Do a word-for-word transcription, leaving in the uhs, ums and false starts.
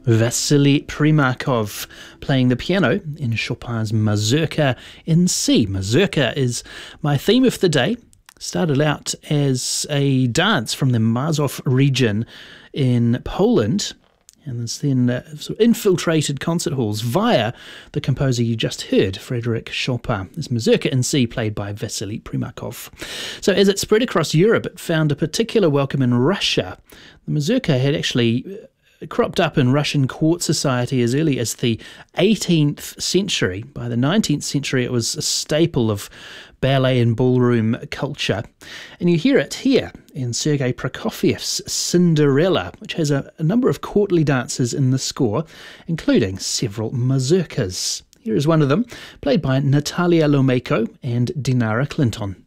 Vasily Primakov playing the piano in Chopin's Mazurka in C. Mazurka is my theme of the day. Started out as a dance from the Mazov region in Poland, and has then uh, sort of infiltrated concert halls via the composer you just heard, Frédéric Chopin. This Mazurka in C played by Vasily Primakov. So as it spread across Europe, it found a particular welcome in Russia. The Mazurka had actually cropped up in Russian court society as early as the eighteenth century. By the nineteenth century, it was a staple of ballet and ballroom culture. And you hear it here in Sergei Prokofiev's Cinderella, which has a, a number of courtly dances in the score, including several mazurkas. Here is one of them, played by Natalia Lomeyko and Dinara Clinton.